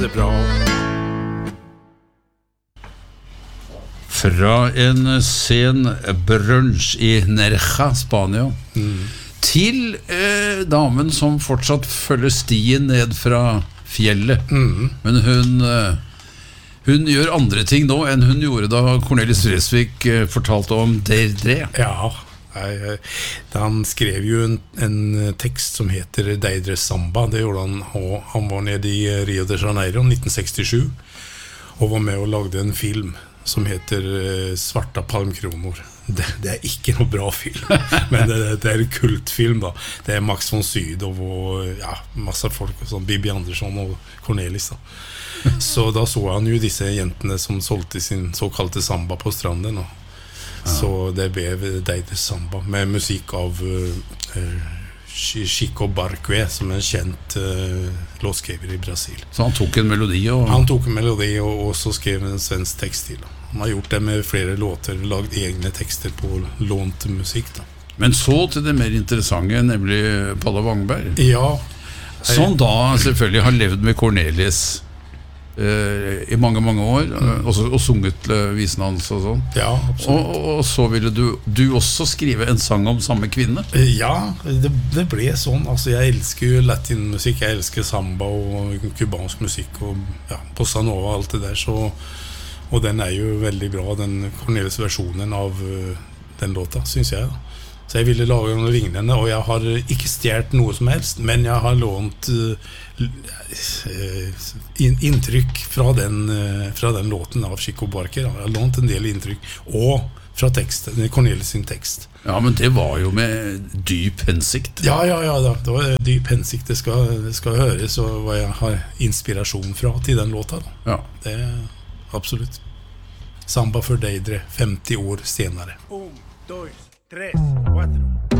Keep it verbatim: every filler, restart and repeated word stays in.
Det er bra. Fra en sen brunch i Nerja, Spania, mm. til eh, damen som fortsatt følger stien ned fra fjellet. Mm. Men hun, eh, hun gjør andre ting nå enn hun gjorde da Cornelis Vreeswijk eh, fortalte om Deirdre. Ja, jeg, han skrev jo en, en tekst som heter Deirdre Samba. Det gjorde han, og han var nede i Rio de Janeiro nitten sekstisju og var med og lagde en film som heter Svarta palmkronor. Det, det er ikke noe bra film, men det, det er en kultfilm da. Det er Max von Sydow og ja, masse folk, sånn Bibi Andersson og Cornelis da. Så da så han jo disse jentene som solgte sin såkalte samba på stranden da. Så det ble Deirdre Samba med musikk av uh, Chico Barque, som er en kjent uh, låtskriver i Brasil. Så han tok en melodi og... Han tok en melodi og, og så skrev en svensk tekst til. Han har gjort det med flere låter, lagd egne tekster på lånt musikk da. Men så til det mer interessante, nemlig Palle Wangberg. Ja. Jeg... Som da selvfølgelig har levd med Cornelis i mange, mange år mm. og, og sunget visen hans og sånn. Ja, absolutt. Og, og så ville du, du også skrive en sang om samme kvinne? Ja, det, det ble sånn. Altså, jeg elsker jo latinmusikk, jeg elsker samba og kubansk musikk og ja, bossa nova og alt det der, så, og den er jo veldig bra, den Cornelis versjonen av uh, den låta, synes jeg da. Så jeg ville lage noe lignende, og jeg har ikke stjert noe som helst, men jeg har lånt uh, inntrykk fra den, uh, fra den låten av Chico Barque. Jeg har lånt en del inntrykk, og fra teksten, Cornelis sin tekst. Ja, men det var jo med dyp hensikt. Ja, ja, ja, da. Det var dyp hensikt. Det skal, det skal høres, og hva jeg har inspirasjon fra til den låta. Da. Ja. Det er absolutt. Samba for Deirdre, femti år senere. Un, dos, tres, cuatro.